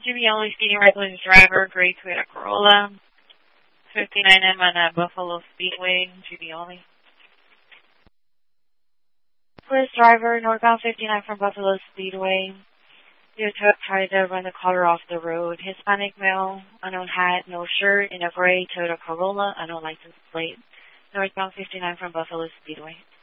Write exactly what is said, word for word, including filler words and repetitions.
G B only speeding reckless driver, gray Toyota Corolla, fifty-nine M on uh, Buffalo Speedway, G B only. Police driver, northbound fifty-nine from Buffalo Speedway. You tried to run the car off the road. Hispanic male, unknown hat, no shirt, in a gray Toyota Corolla, unknown license plate. Northbound fifty-nine from Buffalo Speedway.